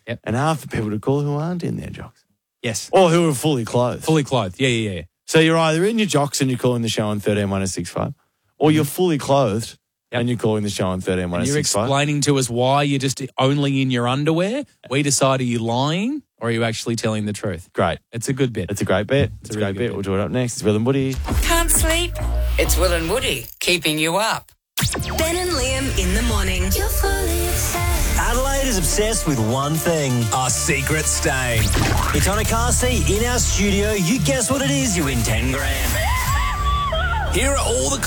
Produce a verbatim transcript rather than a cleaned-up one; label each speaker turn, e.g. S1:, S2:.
S1: Yep.
S2: And half the people to call who aren't in their jocks.
S1: Yes.
S2: Or who are fully clothed.
S1: Fully clothed. Yeah, yeah, yeah.
S2: So you're either in your jocks and you're calling the show on thirteen one oh six five, or you're fully clothed
S1: Yep.
S2: and you're calling the show on thirteen one oh
S1: And you're
S2: six five.
S1: explaining to us why you're just only in your underwear. We decide, are you lying or are you actually telling the truth?
S2: Great.
S1: It's a good bit.
S2: It's a great bit. It's,
S1: a
S2: a
S1: really
S2: great
S1: good
S2: bit.
S1: bit.
S2: We'll do it up next. It's Will and Woody.
S3: Can't sleep? It's Will and Woody, keeping you up.
S4: Ben and Liam in the morning. You're fully obsessed.
S5: Adelaide is obsessed with one thing. Our secret stain. It's on a car seat in our studio. You guess what it is, you win ten grand. Here are all the